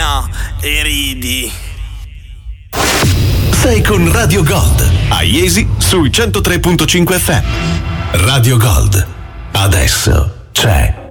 no, e ridi. Sei con Radio Gold, a Iesi sui 103.5 FM. Radio Gold, adesso c'è